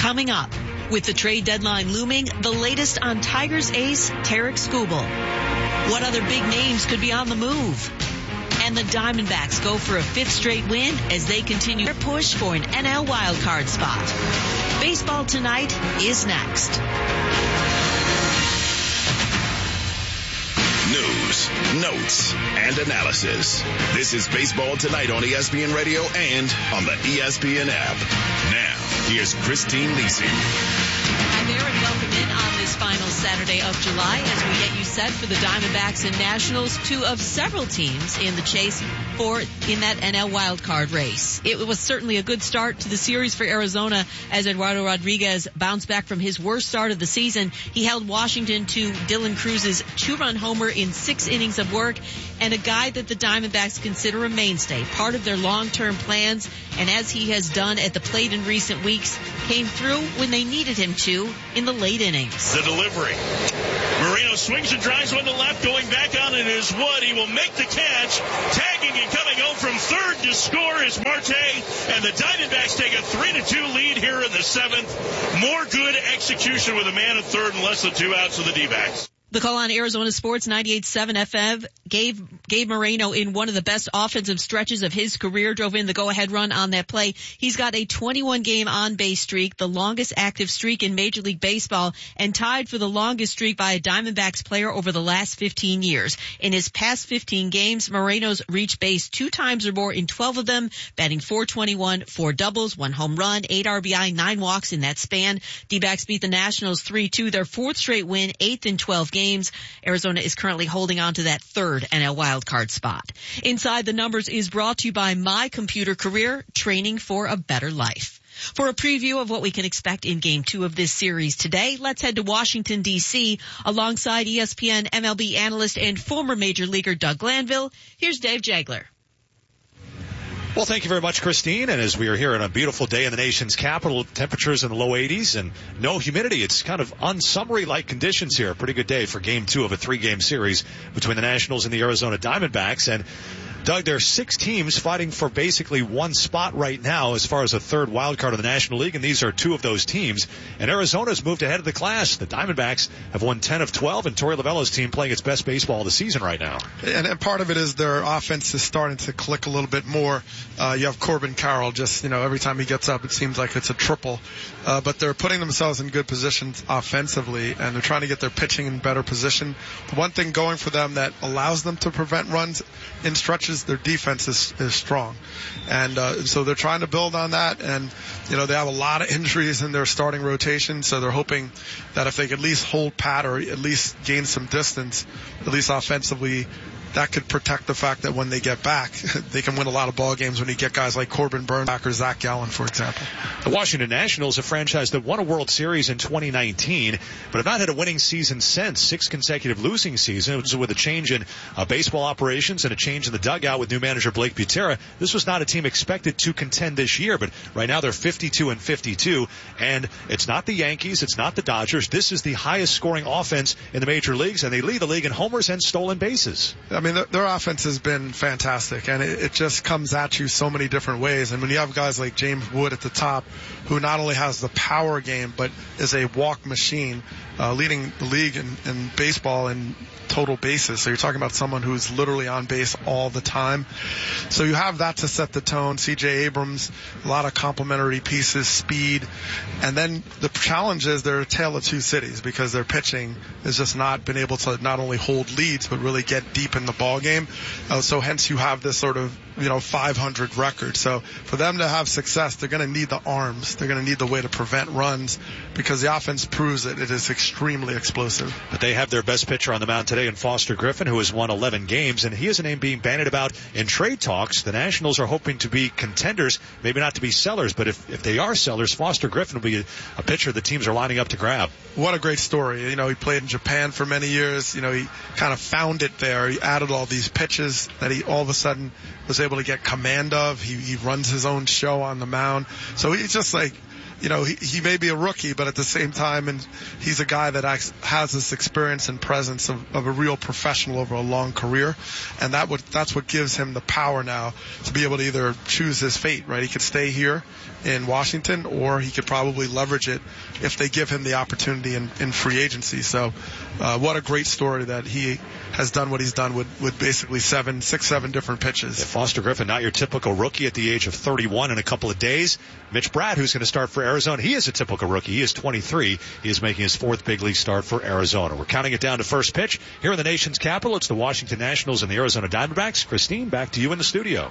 Coming up, with the trade deadline looming, the latest on Tigers ace Tarik Skubal. What other big names could be on the move? And the Diamondbacks go for a 5th straight win as they continue their push for an NL wildcard spot. Baseball Tonight is next. News, notes, and analysis. This is Baseball Tonight on ESPN Radio and on the ESPN app. Now, here's Christine Lisi. Hi there and welcome in on this final Saturday of July as we get you set for the Diamondbacks and Nationals, two of several teams in the chase in that NL wildcard race. It was certainly a good start to the series for Arizona as Eduardo Rodriguez bounced back from his worst start of the season. He held Washington to Dylan Cruz's 2-run homer in 6 innings of work, and a guy that the Diamondbacks consider a mainstay, part of their long-term plans, and as he has done at the plate in recent weeks, came through when they needed him to in the late innings. The delivery. Moreno swings and drives one to left, going back on it is Wood. He will make the catch. Tagging and coming home from third to score is Marte, and the Diamondbacks take a 3-2 lead here in the 7th. More good execution with a man at third and less than 2 outs for the D-backs. The call on Arizona Sports 98.7 FM gave Moreno in one of the best offensive stretches of his career, drove in the go-ahead run on that play. He's got a 21-game on-base streak, the longest active streak in Major League Baseball, and tied for the longest streak by a Diamondbacks player over the last 15 years. In his past 15 games, Moreno's reached base 2 times or more in 12 of them, batting .421, 4 doubles, 1 home run, 8 RBI, 9 walks in that span. D-backs beat the Nationals 3-2, their 4th straight win, 8th in 12 games. Arizona is currently holding on to that 3rd NL wildcard spot. Inside the Numbers is brought to you by My Computer Career, training for a better life. For a preview of what we can expect in Game 2 of this series today, let's head to Washington, D.C. alongside ESPN MLB analyst and former Major Leaguer Doug Glanville. Here's Dave Jagler. Well, thank you very much, Christine. And as we are here on a beautiful day in the nation's capital, temperatures in the low 80s and no humidity. It's kind of unsummery-like conditions here. A pretty good day for Game 2 of a 3-game series between the Nationals and the Arizona Diamondbacks. And Doug, there are 6 teams fighting for basically one spot right now as far as a 3rd wild card in the National League, and these are 2 of those teams. And Arizona's moved ahead of the class. The Diamondbacks have won 10 of 12, and Torey Lovullo's team playing its best baseball of the season right now. And part of it is their offense is starting to click a little bit more. You have Corbin Carroll, just, every time he gets up, it seems like it's a triple. But they're putting themselves in good positions offensively, and they're trying to get their pitching in better position. The one thing going for them that allows them to prevent runs in stretches, their defense is strong. And so they're trying to build on that. And, they have a lot of injuries in their starting rotation, so they're hoping that if they could at least hold pat or at least gain some distance, at least offensively, that could protect the fact that when they get back, they can win a lot of ball games when you get guys like Corbin Burns back or Zach Gallen, for example. The Washington Nationals, a franchise that won a World Series in 2019, but have not had a winning season since. 6 consecutive losing seasons with a change in baseball operations and a change in the dugout with new manager Blake Butera. This was not a team expected to contend this year, but right now they're 52-52, and it's not the Yankees, it's not the Dodgers. This is the highest scoring offense in the major leagues, and they lead the league in homers and stolen bases. I mean, their offense has been fantastic, and it just comes at you so many different ways. And when you have guys like James Wood at the top, who not only has the power game, but is a walk machine, leading the league in baseball in total bases. So you're talking about someone who's literally on base all the time. So you have that to set the tone. C.J. Abrams, a lot of complementary pieces, speed. And then the challenge is they're a tale of 2 cities because their pitching has just not been able to not only hold leads, but really get deep in the ball game. So hence you have this sort of, 500 record. So for them to have success, they're going to need the arms. They're going to need the way to prevent runs because the offense proves that it is extremely explosive. But they have their best pitcher on the mound today in Foster Griffin, who has won 11 games, and he is a name being bandied about in trade talks. The Nationals are hoping to be contenders, maybe not to be sellers, but if they are sellers, Foster Griffin will be a pitcher the teams are lining up to grab. What a great story. He played in Japan for many years. He kind of found it there. He added all these pitches that he all of a sudden was able to get command of. He runs his own show on the mound. So he's just like, he may be a rookie, but at the same time, and he's a guy that has this experience and presence of a real professional over a long career, and that's what gives him the power now to be able to either choose his fate, right? He could stay here in Washington, or he could probably leverage it if they give him the opportunity in free agency. So what a great story that he has done what he's done with basically 7 different pitches. Yeah, Foster Griffin, not your typical rookie at the age of 31 in a couple of days. Mitch Bratt, who's going to start for Arizona, he is a typical rookie. He is 23. He is making his 4th big league start for Arizona. We're counting it down to first pitch here in the nation's capital. It's the Washington Nationals and the Arizona Diamondbacks. Christine, back to you in the studio.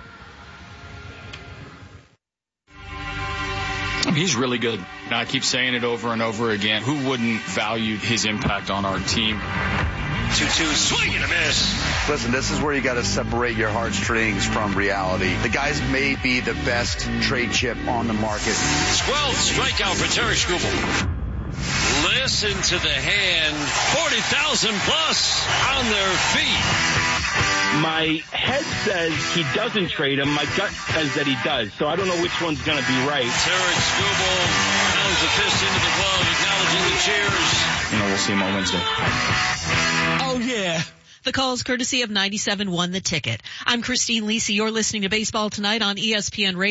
He's really good. I keep saying it over and over again. Who wouldn't value his impact on our team? 2-2, swing and a miss. Listen, this is where you got to separate your heartstrings from reality. The guys may be the best trade chip on the market. 12th strikeout for Terry Skubal. Listen to the hand. 40,000 plus on their feet. My head says he doesn't trade him. My gut says that he does. So I don't know which one's going to be right. Terry Skubal pounds a fist into the glove, acknowledging the cheers. We'll see him on Wednesday. Oh, yeah. The call is courtesy of 97.1 The Ticket. I'm Christine Lisi. You're listening to Baseball Tonight on ESPN Radio.